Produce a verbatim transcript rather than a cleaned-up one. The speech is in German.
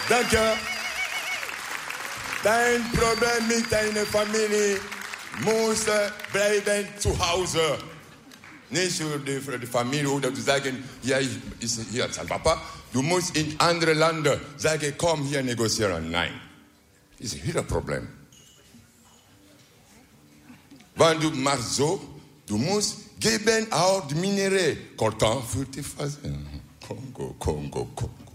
Danke. Dein Problem mit deiner Familie muss bleiben zu Hause. Nicht für die, für die Familie oder zu sagen, hier ist hier sein Papa. Du musst in andere Länder sagen, komm hier negozieren. Nein. Das ist wieder ein Problem. Wenn du machst so, du musst geben auch die Minerais. Coltan für die Phase. Kongo, Kongo, Kongo.